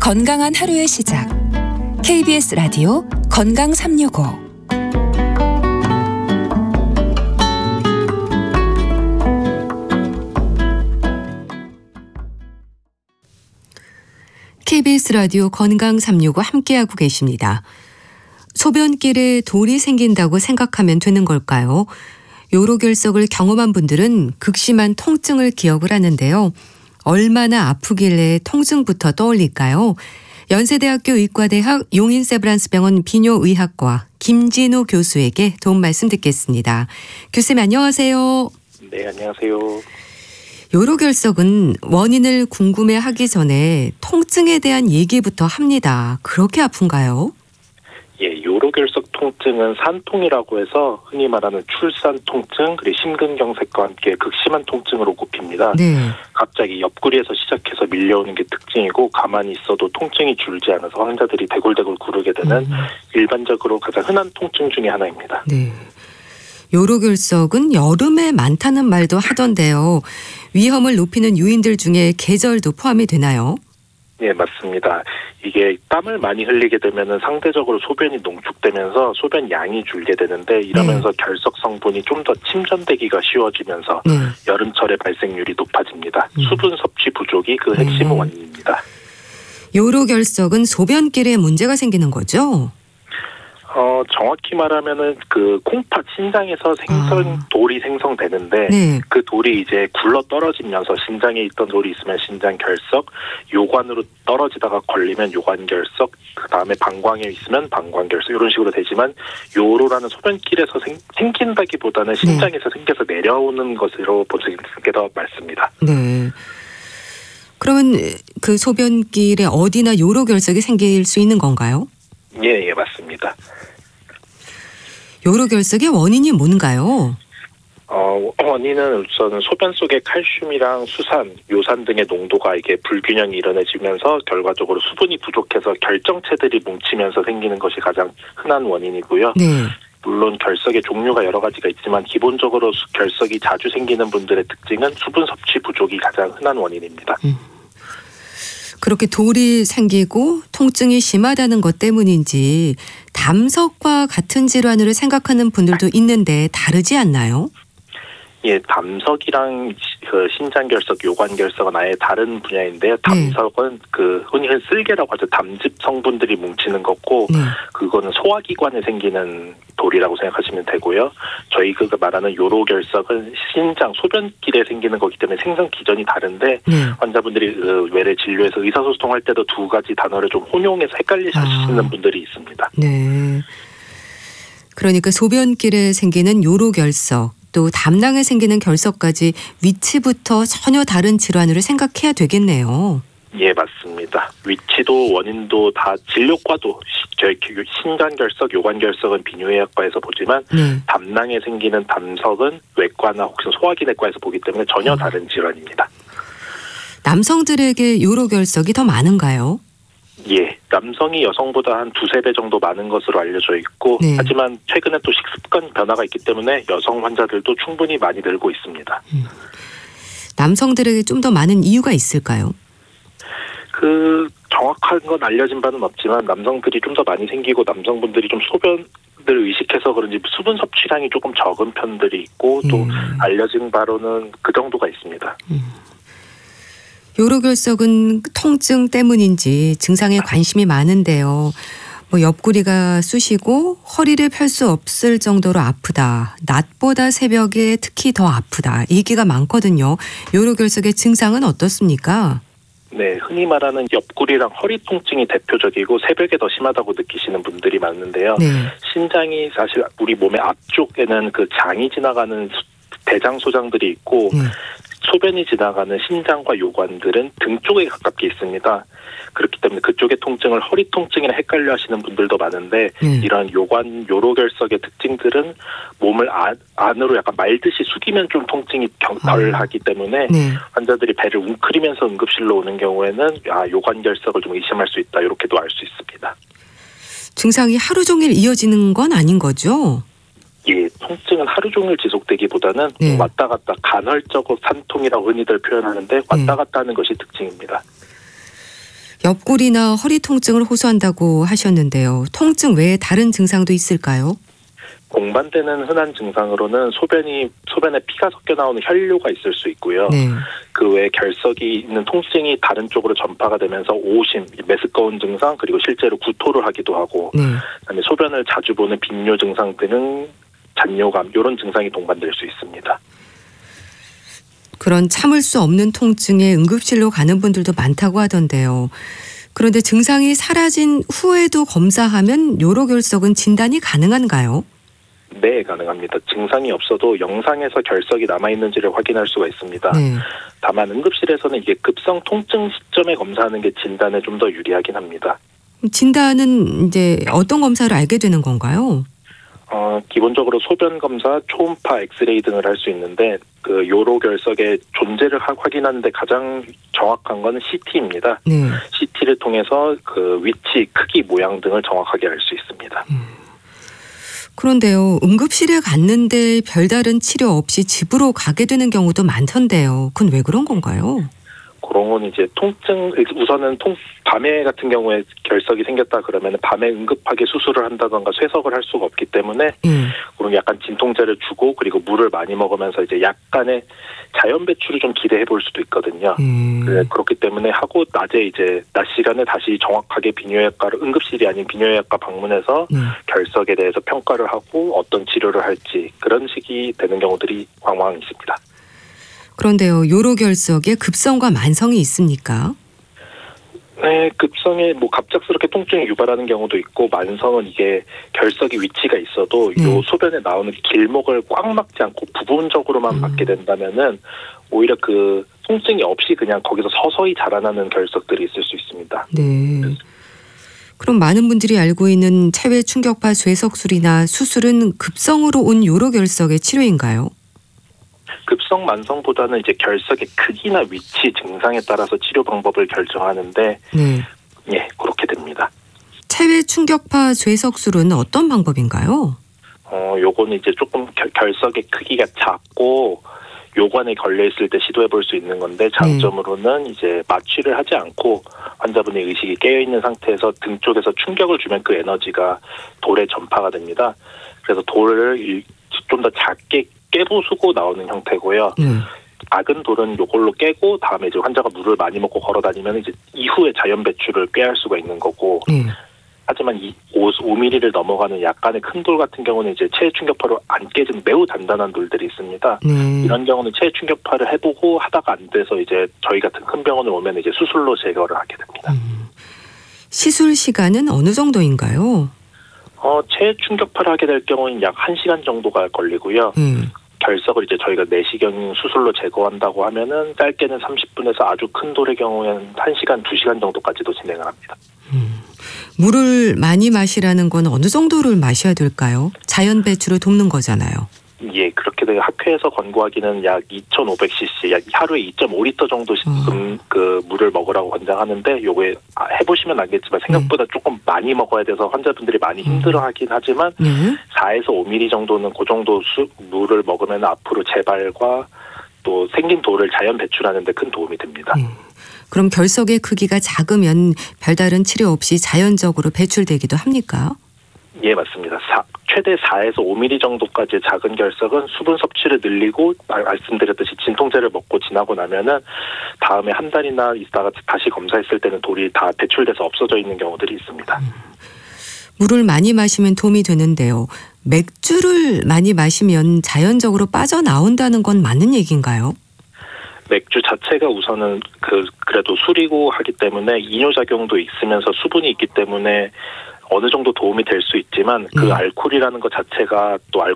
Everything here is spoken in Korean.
건강한 하루의 시작. KBS 라디오 건강 365. KBS 라디오 건강 365 함께하고 계십니다. 소변길에 돌이 생긴다고 생각하면 되는 걸까요? 요로결석을 경험한 분들은 극심한 통증을 기억을 하는데요. 얼마나 아프길래 통증부터 떠올릴까요? 연세대학교 의과대학 용인세브란스병원 비뇨의학과 김진우 교수에게 도움 말씀 듣겠습니다. 교수님 안녕하세요. 네, 안녕하세요. 요로결석은 원인을 궁금해하기 전에 통증에 대한 얘기부터 합니다. 그렇게 아픈가요? 예, 요로결석 통증은 산통이라고 해서 흔히 말하는 출산 통증, 그리고 심근경색과 함께 극심한 통증으로 꼽힙니다. 네. 갑자기 옆구리에서 시작해서 밀려오는 게 특징이고 가만히 있어도 통증이 줄지 않아서 환자들이 대굴대굴 구르게 되는 일반적으로 가장 흔한 통증 중에 하나입니다. 네. 요로결석은 여름에 많다는 말도 하던데요. 위험을 높이는 요인들 중에 계절도 포함이 되나요? 네, 맞습니다. 이게 땀을 많이 흘리게 되면은 상대적으로 소변이 농축되면서 소변 양이 줄게 되는데 이러면서 결석 성분이 좀 더 침전되기가 쉬워지면서 여름철에 발생률이 높아집니다. 수분 섭취 부족이 그 핵심 원인입니다. 요로결석은 소변길에 문제가 생기는 거죠? 정확히 말하면은 그 콩팥 신장에서 돌이 생성되는데 네. 그 돌이 이제 굴러 떨어지면서 신장에 있던 돌이 있으면 신장 결석, 요관으로 떨어지다가 걸리면 요관 결석, 그 다음에 방광에 있으면 방광 결석 이런 식으로 되지만 요로라는 소변길에서 생긴다기보다는 신장에서 생겨서 내려오는 것으로 보시는 게 더 맞습니다. 네. 그러면 그 소변길에 어디나 요로결석이 생길 수 있는 건가요? 예, 맞습니다. 요로결석의 원인이 뭔가요? 원인은 우선 소변 속의 칼슘이랑 수산, 요산 등의 농도가 이게 불균형이 일어나지면서 결과적으로 수분이 부족해서 결정체들이 뭉치면서 생기는 것이 가장 흔한 원인이고요. 네. 물론 결석의 종류가 여러 가지가 있지만 기본적으로 결석이 자주 생기는 분들의 특징은 수분 섭취 부족이 가장 흔한 원인입니다. 그렇게 돌이 생기고 통증이 심하다는 것 때문인지 담석과 같은 질환으로 생각하는 분들도 있는데 다르지 않나요? 예, 담석이랑 그 신장결석, 요관결석은 아예 다른 분야인데요. 담석은 그 흔히 쓸개라고 하죠. 담즙 성분들이 뭉치는 거고 그거는 소화기관에 생기는 돌이라고 생각하시면 되고요. 저희 그 말하는 요로결석은 신장, 소변길에 생기는 거기 때문에 생성 기전이 다른데 환자분들이 외래 진료에서 의사소통할 때도 두 가지 단어를 좀 혼용해서 헷갈리시는 분들이 있습니다. 네. 그러니까 소변길에 생기는 요로결석 또 담낭에 생기는 결석까지 위치부터 전혀 다른 질환으로 생각해야 되겠네요. 예, 맞습니다. 위치도 원인도 다 진료과도 신장결석, 요관결석은 비뇨의학과에서 보지만 담낭에 생기는 담석은 외과나 혹시 소화기내과에서 보기 때문에 전혀 다른 질환입니다. 남성들에게 요로결석이 더 많은가요? 예, 남성이 여성보다 한 2-3배 정도 많은 것으로 알려져 있고 하지만 최근에 또 식습관 변화가 있기 때문에 여성 환자들도 충분히 많이 늘고 있습니다. 남성들에게 좀 더 많은 이유가 있을까요? 그 정확한 건 알려진 바는 없지만 남성들이 좀 더 많이 생기고 남성분들이 좀 소변을 의식해서 그런지 수분 섭취량이 조금 적은 편들이 있고 또 알려진 바로는 그 정도가 있습니다. 요로결석은 통증 때문인지 증상에 관심이 많은데요. 옆구리가 쑤시고 허리를 펼 수 없을 정도로 아프다. 낮보다 새벽에 특히 더 아프다. 얘기가 많거든요. 요로결석의 증상은 어떻습니까? 네, 흔히 말하는 옆구리랑 허리 통증이 대표적이고 새벽에 더 심하다고 느끼시는 분들이 많은데요. 신장이 사실 우리 몸의 앞쪽에는 그 장이 지나가는 대장 소장들이 있고 소변이 지나가는 신장과 요관들은 등 쪽에 가깝게 있습니다. 그렇기 때문에 그쪽의 통증을 허리 통증이나 헷갈려 하시는 분들도 많은데 이런 요로결석의 특징들은 몸을 안으로 약간 말듯이 숙이면 좀 통증이 덜 하기 때문에 환자들이 배를 웅크리면서 응급실로 오는 경우에는 요관결석을 좀 의심할 수 있다. 이렇게도 알 수 있습니다. 증상이 하루 종일 이어지는 건 아닌 거죠? 예, 통증은 하루 종일 지속되기보다는 왔다 갔다 간헐적 산통이라고 흔히들 표현하는데 왔다 갔다 하는 것이 특징입니다. 옆구리나 허리 통증을 호소한다고 하셨는데요. 통증 외에 다른 증상도 있을까요? 공반되는 흔한 증상으로는 소변에 피가 섞여 나오는 혈뇨가 있을 수 있고요. 네. 그 외에 결석이 있는 통증이 다른 쪽으로 전파가 되면서 오심, 메스꺼운 증상, 그리고 실제로 구토를 하기도 하고, 네. 그다음에 소변을 자주 보는 빈뇨 증상 등은 잔뇨감 이런 증상이 동반될 수 있습니다. 그런 참을 수 없는 통증에 응급실로 가는 분들도 많다고 하던데요. 그런데 증상이 사라진 후에도 검사하면 요로결석은 진단이 가능한가요? 네, 가능합니다. 증상이 없어도 영상에서 결석이 남아있는지를 확인할 수가 있습니다. 네. 다만 응급실에서는 이게 급성 통증 시점에 검사하는 게 진단에 좀 더 유리하긴 합니다. 진단은 이제 어떤 검사를 알게 되는 건가요? 기본적으로 소변 검사, 초음파, 엑스레이 등을 할 수 있는데 그 요로결석의 존재를 확인하는데 가장 정확한 건 CT입니다. 네. CT를 통해서 그 위치, 크기, 모양 등을 정확하게 알 수 있습니다. 그런데요. 응급실에 갔는데 별다른 치료 없이 집으로 가게 되는 경우도 많던데요. 그건 왜 그런 건가요? 그런 건 이제 우선은 밤에 같은 경우에 결석이 생겼다 그러면 밤에 응급하게 수술을 한다던가 쇠석을 할 수가 없기 때문에 그런 약간 진통제를 주고 그리고 물을 많이 먹으면서 이제 약간의 자연 배출을 좀 기대해 볼 수도 있거든요. 그렇기 때문에 하고 낮에 이제 낮 시간에 다시 정확하게 비뇨기과를 응급실이 아닌 비뇨기과 방문해서 결석에 대해서 평가를 하고 어떤 치료를 할지 그런 식이 되는 경우들이 왕왕 있습니다. 그런데요. 요로결석에 급성과 만성이 있습니까? 네, 급성에 갑작스럽게 통증이 유발하는 경우도 있고 만성은 이게 결석이 위치가 있어도 요 소변에 나오는 길목을 꽉 막지 않고 부분적으로만 막게 된다면은 오히려 그 통증이 없이 그냥 거기서 서서히 자라나는 결석들이 있을 수 있습니다. 네. 그럼 많은 분들이 알고 있는 체외 충격파 쇠석술이나 수술은 급성으로 온 요로결석의 치료인가요? 급성 만성보다는 이제 결석의 크기나 위치, 증상에 따라서 치료 방법을 결정하는데, 예, 그렇게 됩니다. 체외 충격파 쇠석술은 어떤 방법인가요? 요거는 이제 조금 결석의 크기가 작고 요관에 걸려 있을 때 시도해 볼 수 있는 건데 장점으로는 이제 마취를 하지 않고 환자분의 의식이 깨어 있는 상태에서 등 쪽에서 충격을 주면 그 에너지가 돌에 전파가 됩니다. 그래서 돌을 좀 더 작게 깨부수고 나오는 형태고요. 작은 돌은 요걸로 깨고 다음에 이제 환자가 물을 많이 먹고 걸어다니면 이제 이후에 자연 배출을 꾀할 수가 있는 거고. 하지만 5mm를 넘어가는 약간의 큰 돌 같은 경우는 이제 체외 충격파로 안 깨진 매우 단단한 돌들이 있습니다. 이런 경우는 체외 충격파를 해보고 하다가 안 돼서 이제 저희 같은 큰 병원을 오면 이제 수술로 제거를 하게 됩니다. 시술 시간은 어느 정도인가요? 체외 충격파를 하게 될 경우는 약 1시간 정도가 걸리고요. 결석을 이제 저희가 내시경 수술로 제거한다고 하면은 짧게는 30분에서 아주 큰 돌의 경우에는 1시간, 2시간 정도까지도 진행을 합니다. 물을 많이 마시라는 건 어느 정도를 마셔야 될까요? 자연 배출을 돕는 거잖아요. 예, 그렇게 학회에서 권고하기는 약 2,500cc, 약 하루에 2.5리터 정도 그 물을 먹으라고 권장하는데 요게 해보시면 알겠지만 생각보다 조금 많이 먹어야 돼서 환자분들이 많이 힘들어하긴 하지만 4에서 5ml 정도는 그 정도 물을 먹으면 앞으로 재발과 또 생긴 돌을 자연 배출하는 데 큰 도움이 됩니다. 그럼 결석의 크기가 작으면 별다른 치료 없이 자연적으로 배출되기도 합니까? 예, 맞습니다. 최대 4에서 5mm 정도까지의 작은 결석은 수분 섭취를 늘리고 말씀드렸듯이 진통제를 먹고 지나고 나면은 다음에 한 달이나 있다가 다시 검사했을 때는 돌이 다 배출돼서 없어져 있는 경우들이 있습니다. 물을 많이 마시면 도움이 되는데요. 맥주를 많이 마시면 자연적으로 빠져나온다는 건 맞는 얘기인가요? 맥주 자체가 우선은 그래도 술이고 하기 때문에 이뇨작용도 있으면서 수분이 있기 때문에 어느 정도 도움이 될 수 있지만 그 알코올이라는 것 자체가 또